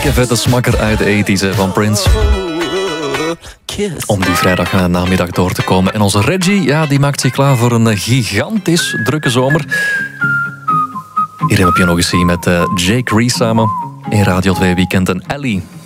dikke vette smakker uit de 80's van Prince. Om die vrijdag namiddag door te komen. En onze Reggie, ja, die maakt zich klaar voor een gigantisch drukke zomer. Hier heb je nog eens zien met Jake Reese samen in Radio 2 Weekend en Ellie.